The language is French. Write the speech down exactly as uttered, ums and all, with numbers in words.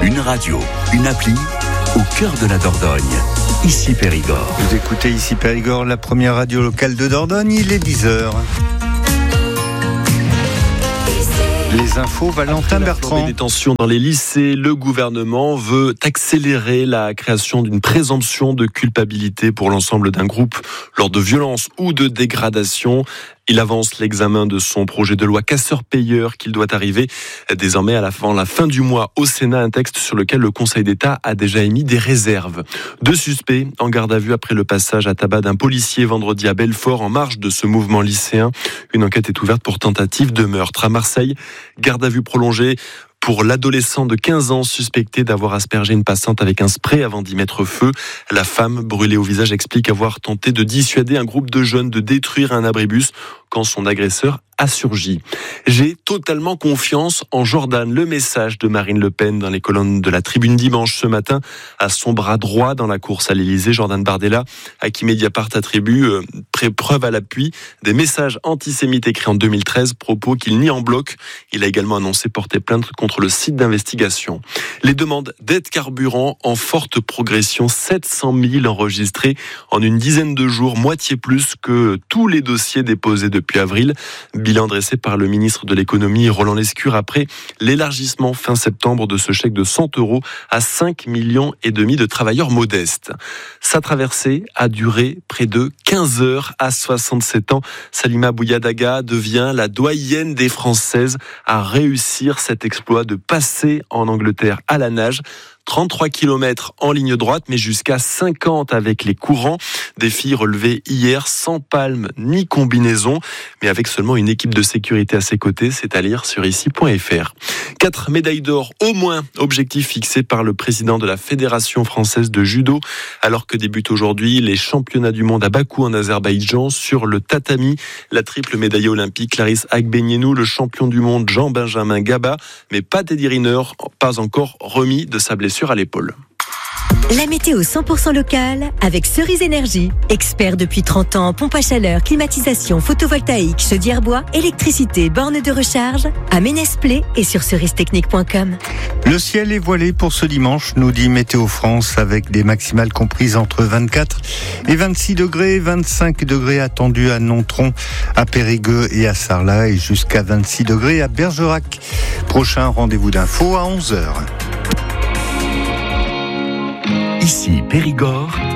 Une radio, une appli, au cœur de la Dordogne. Ici Périgord. Vous écoutez Ici Périgord, la première radio locale de Dordogne, il est dix heures. Les infos, Valentin Bertrand. Des tensions dans les lycées, le gouvernement veut accélérer la création d'une présomption de culpabilité pour l'ensemble d'un groupe lors de violences ou de dégradations. Il avance l'examen de son projet de loi casseur-payeur qu'il doit arriver désormais à la fin, la fin du mois au Sénat, un texte sur lequel le Conseil d'État a déjà émis des réserves. Deux suspects en garde à vue après le passage à tabac d'un policier vendredi à Belfort en marge de ce mouvement lycéen. Une enquête est ouverte pour tentative de meurtre. À Marseille, garde à vue prolongée pour l'adolescent de quinze ans suspecté d'avoir aspergé une passante avec un spray avant d'y mettre feu. La femme, brûlée au visage, explique avoir tenté de dissuader un groupe de jeunes de détruire un abribus quand son agresseur a surgi. J'ai totalement confiance en Jordan. Le message de Marine Le Pen dans les colonnes de la Tribune dimanche ce matin à son bras droit dans la course à l'Élysée, Jordan Bardella, à qui Mediapart attribue euh, preuve à l'appui des messages antisémites écrits en deux mille treize, propos qu'il nie en bloc. Il a également annoncé porter plainte contre le site d'investigation. Les demandes d'aide carburant en forte progression, sept cent mille enregistrées en une dizaine de jours, moitié plus que tous les dossiers déposés depuis avril. Bilan dressé par le ministre de l'économie Roland Lescure après l'élargissement fin septembre de ce chèque de cent euros à cinq millions et demi de travailleurs modestes. Sa traversée a duré près de quinze heures. À soixante-sept ans, Salima Bouyadaga devient la doyenne des Françaises à réussir cet exploit de passer en Angleterre à la nage. trente-trois kilomètres en ligne droite, mais jusqu'à cinquante avec les courants. Défi relevé hier, sans palme ni combinaison, mais avec seulement une équipe de sécurité à ses côtés, c'est à lire sur ici point f r. Quatre médailles d'or au moins, objectif fixé par le président de la Fédération française de judo, alors que débutent aujourd'hui les championnats du monde à Bakou en Azerbaïdjan sur le tatami. La triple médaillée olympique Clarisse Agbenienou, le champion du monde Jean-Benjamin Gaba, mais pas Teddy Riner, pas encore remis de sa blessure à l'épaule. La météo cent pour cent locale avec Cerise Énergie. Expert depuis trente ans en pompe à chaleur, climatisation, photovoltaïque, chaudière bois, électricité, borne de recharge, à Ménès-Plé et sur cerise technique point com. Le ciel est voilé pour ce dimanche, nous dit Météo France, avec des maximales comprises entre vingt-quatre et vingt-six degrés, vingt-cinq degrés attendus à Nontron, à Périgueux et à Sarlat, et jusqu'à vingt-six degrés à Bergerac. Prochain rendez-vous d'info à onze heures. Ici Périgord,